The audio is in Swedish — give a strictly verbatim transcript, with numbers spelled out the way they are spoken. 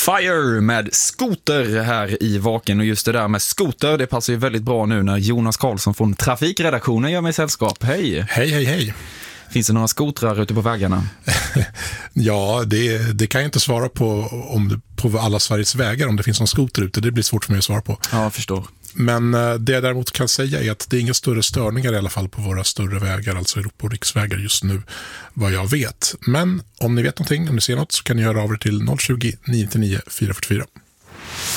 Fire med skoter här i Vaken, och just det där med skoter, det passar ju väldigt bra nu när Jonas Karlsson från Trafikredaktionen gör mig sällskap. Hej! Hej, hej, hej! Finns det några skotrar ute på vägarna? Ja, det, det kan jag inte svara på om det, på alla Sveriges vägar, om det finns någon skoter ute. Det blir svårt för mig att svara på. Ja, jag förstår. Men det jag däremot kan säga är att det är inga större störningar i alla fall på våra större vägar, alltså Europa- och riksvägar just nu, vad jag vet. Men om ni vet någonting, om ni ser något, så kan ni höra av er till noll tjugo, nio nio nio, fyra fyra fyra.